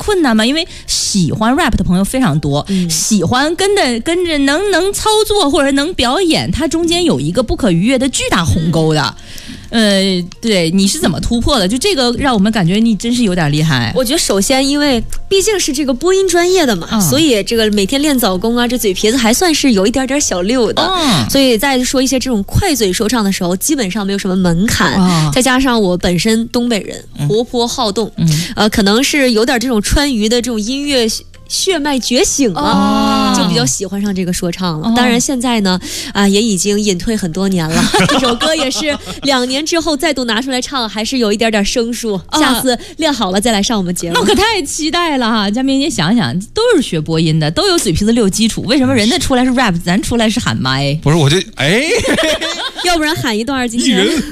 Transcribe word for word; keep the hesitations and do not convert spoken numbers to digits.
困难吗？因为喜欢 rap 的朋友非常多，嗯、喜欢跟着跟着能能操作或者能表演，它中间有一个不可逾越的巨大鸿沟的。呃，对，你是怎么突破的？就这个让我们感觉你真是有点厉害。 我觉得首先，因为毕竟是这个播音专业的嘛，嗯、所以这个每天练早功啊，这嘴皮子还算是有一点点小溜的。嗯、所以在说一些这种快嘴说唱的时候，基本上没有什么门槛。哦、再加上我本身东北人，活泼好动，嗯、呃，可能是有点这种川渝的这种音乐血脉觉醒了，哦、就比较喜欢上这个说唱了。哦、当然现在呢，啊、呃，也已经隐退很多年了。这首歌也是两年之后再度拿出来唱，还是有一点点生疏。哦、下次练好了再来上我们节目。 那可太期待了哈！嘉宾，你想想，都是学播音的，都有嘴皮子溜基础，为什么人家出来是 rap， 咱出来是喊麦？ 不是，我就哎， 要不然喊一段今天。